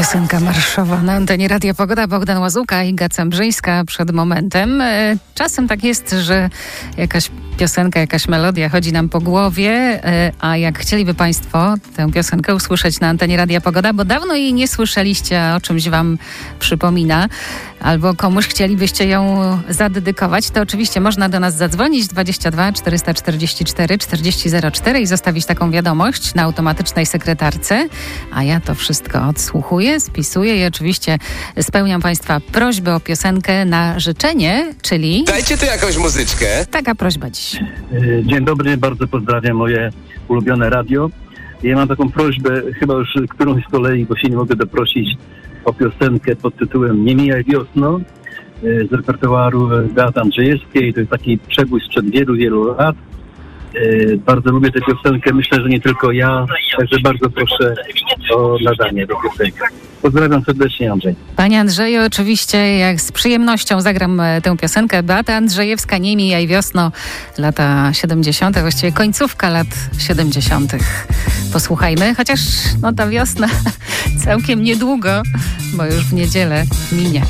Piosenka marszowa na antenie Radia Pogoda. Bogdan Łazuka i Iga Cembrzyńska przed momentem. Czasem tak jest, że jakaś piosenka, jakaś melodia chodzi nam po głowie, a jak chcieliby Państwo tę piosenkę usłyszeć na antenie Radia Pogoda, bo dawno jej nie słyszeliście, a o czymś Wam przypomina, albo komuś chcielibyście ją zadedykować, to oczywiście można do nas zadzwonić 22 444 4004 i zostawić taką wiadomość na automatycznej sekretarce, a ja to wszystko odsłuchuję, spisuję i oczywiście spełniam Państwa prośbę o piosenkę na życzenie, czyli... Dajcie tu jakąś muzyczkę. Taka prośba dziś. Dzień dobry, bardzo pozdrawiam moje ulubione radio. Ja mam taką prośbę, chyba już którąś z kolei, bo się nie mogę doprosić, o piosenkę pod tytułem Nie mijaj wiosno z repertuaru Beaty Andrzejewskiej. To jest taki przebój sprzed wielu, wielu lat. Bardzo lubię tę piosenkę, myślę, że nie tylko ja, także bardzo proszę o nadanie tej piosenki. Pozdrawiam serdecznie, Andrzej. Panie Andrzeju, oczywiście jak z przyjemnością zagram tę piosenkę. Beata Andrzejewska, Nie mijaj wiosno, lata 70., właściwie końcówka lat 70. Posłuchajmy, chociaż ta wiosna całkiem niedługo, bo już w niedzielę minie.